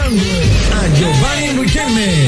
escuchando a Giovanni Riquelme.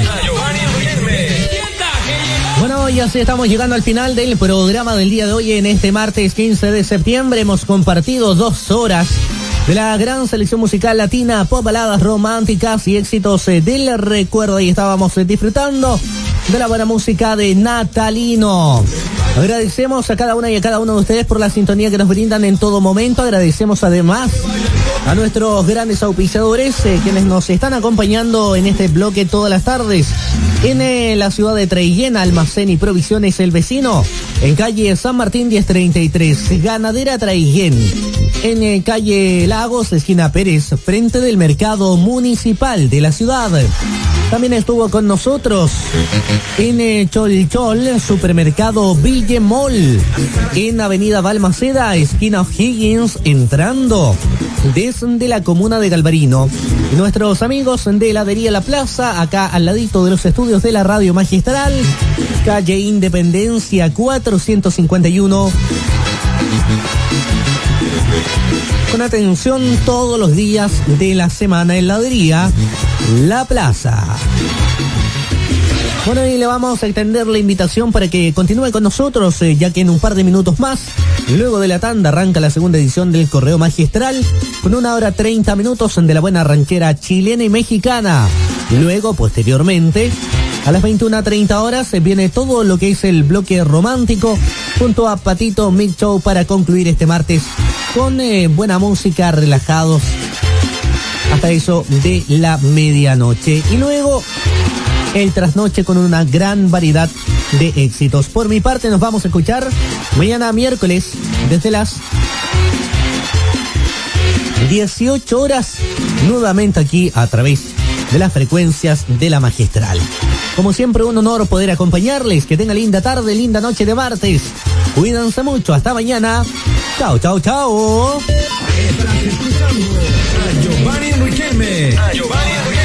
Bueno, y así estamos llegando al final del programa del día de hoy. En este martes 15 de septiembre hemos compartido 2 horas de la gran selección musical latina, pop, baladas románticas y éxitos del recuerdo. Y estábamos disfrutando de la buena música de Natalino. Agradecemos a cada una y a cada uno de ustedes por la sintonía que nos brindan en todo momento. Agradecemos además a nuestros grandes auspiciadores, quienes nos están acompañando en este bloque todas las tardes. En la ciudad de Traiguén, Almacén y Provisiones El Vecino, en calle San Martín 1033, Ganadera Traiguén. En calle Lagos, esquina Pérez, frente del mercado municipal de la ciudad. También estuvo con nosotros en Cholchol, supermercado Ville Mall, en avenida Balmaceda, esquina Higgins, entrando desde la comuna de Galvarino. Nuestros amigos de heladería La Plaza, acá al ladito de los estudios de la Radio Magistral, calle Independencia 451. Con atención todos los días de la semana, heladería La Plaza. Bueno, y le vamos a extender la invitación para que continúe con nosotros, ya que en un par de minutos más, luego de la tanda, arranca la segunda edición del Correo Magistral, con 1 hora 30 minutos de la buena ranchera chilena y mexicana. Luego, posteriormente, a las 21:30 horas, viene todo lo que es el bloque romántico, junto a Patito Mix Show, para concluir este martes con buena música, relajados, hasta eso de la medianoche. Y luego el trasnoche con una gran variedad de éxitos. Por mi parte, nos vamos a escuchar mañana miércoles desde las 18 horas, nuevamente aquí a través de las frecuencias de la Magistral. Como siempre, un honor poder acompañarles. Que tengan linda tarde, linda noche de martes. Cuídense mucho. Hasta mañana. Chao, chao, chao.